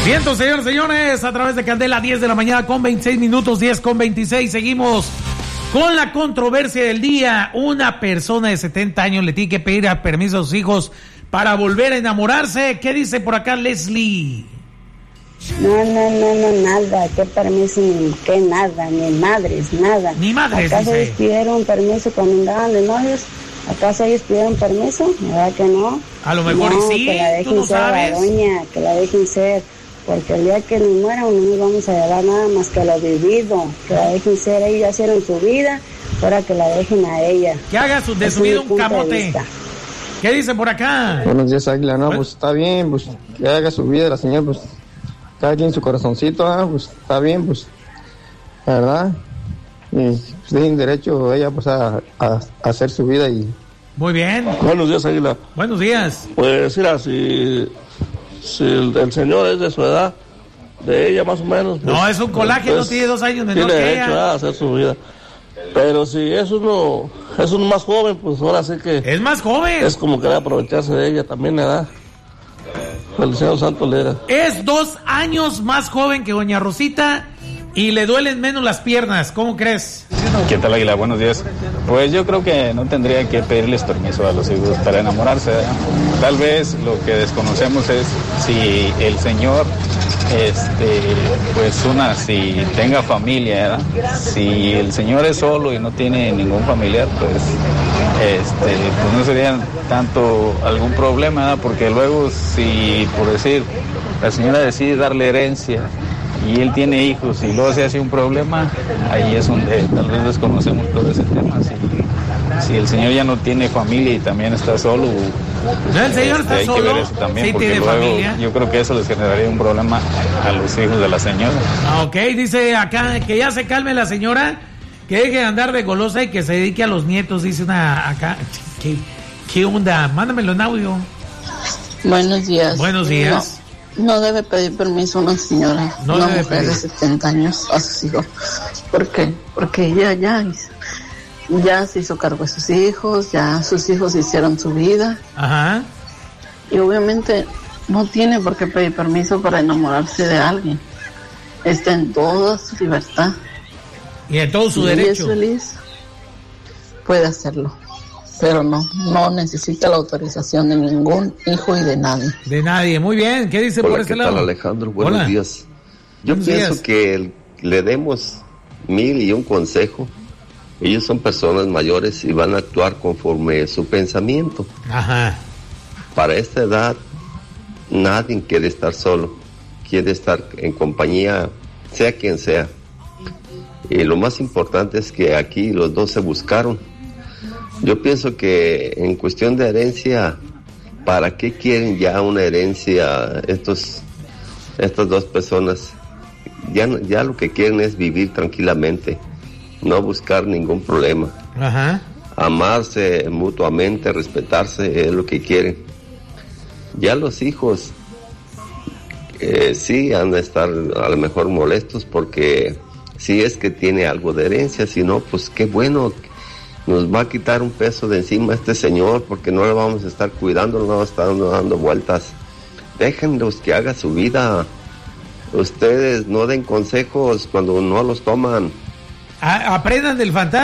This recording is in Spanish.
Bien, señores, a través de Candela, 10 de la mañana con 26 minutos, 10 con 26, seguimos con la controversia del día. Una persona de 70 años le tiene que pedir permiso a sus hijos para volver a enamorarse. ¿Qué dice por acá Leslie? No, nada, qué permiso, qué nada, ni madres, nada. Ni madres, ¿Acaso ellos pidieron permiso cuando andaban de novios? ¿Acaso ellos pidieron permiso? ¿Verdad que no? A lo mejor no, sí, que la dejen tú no ser sabes. la doña, que la dejen ser, porque el día que nos mueran no nos vamos a llevar nada más que lo vivido, que la dejen ser, ellos ya hicieron su vida, ahora que la dejen a ella. Que haga de su vida un camote. ¿Qué dice por acá? Buenos días, Águila. No, pues está bien, pues que haga su vida la señora, pues cada quien su corazoncito, pues está bien, pues la verdad, y pues tiene derecho ella pues a hacer su vida y... Muy bien. Buenos días, Águila. Buenos días. Pues mira, si el señor es de su edad, de ella más o menos... Pues, no, es un colágeno, pues, tiene 2 años menor que ella. Tiene derecho a hacer su vida. Pero si es uno más joven, pues ahora sí que... Es más joven. Es como querer aprovecharse de ella también, ¿verdad? El señor Santos Lera. Es 2 años más joven que doña Rosita y le duelen menos las piernas. ¿Cómo crees? ¿Qué tal, Águila? Buenos días. Pues yo creo que no tendría que pedirles permiso a los hijos para enamorarse, ¿verdad? Tal vez lo que desconocemos es si el señor, pues si tenga familia, ¿verdad? Si el señor es solo y no tiene ningún familiar, pues no sería tanto algún problema, ¿verdad? Porque luego si, por decir, la señora decide darle herencia y él tiene hijos y luego se hace un problema, ahí es donde tal vez desconocemos todo ese tema. Si el señor ya no tiene familia y también está solo, no, el señor está hay solo, que ver eso también, sí, porque tiene luego familia. Yo creo que eso les generaría un problema a los hijos de la señora. Ok, dice acá que ya se calme la señora, que deje de andar de golosa y que se dedique a los nietos, dice una acá. ¿Qué onda? Mándamelo en audio. Buenos días. Buenos días. No debe pedir permiso una señora, una mujer de 70 años a sus hijos. ¿Por qué? Porque ella ya se hizo cargo de sus hijos, ya sus hijos hicieron su vida. Ajá. Y obviamente no tiene por qué pedir permiso para enamorarse de alguien. Está en toda su libertad. Y en todo su derecho. Si es feliz, puede hacerlo. Pero no necesita la autorización de ningún hijo y de nadie. De nadie, muy bien. ¿Qué dice por ese lado? Hola, ¿qué tal, Alejandro? Buenos días. Yo pienso que le demos 1001 consejo. Ellos son personas mayores y van a actuar conforme su pensamiento. Ajá. Para esta edad, nadie quiere estar solo. Quiere estar en compañía, sea quien sea. Y lo más importante es que aquí los dos se buscaron. Yo pienso que en cuestión de herencia, ¿para qué quieren ya una herencia estas dos personas? Ya lo que quieren es vivir tranquilamente, no buscar ningún problema. Ajá. Amarse mutuamente, respetarse es lo que quieren. Ya los hijos sí han de estar a lo mejor molestos porque si es que tiene algo de herencia, si no, pues qué bueno. Nos va a quitar un peso de encima este señor porque no le vamos a estar cuidando, no vamos a estar dando vueltas. Déjenlos que haga su vida. Ustedes no den consejos cuando no los toman. Aprendan del fantasma.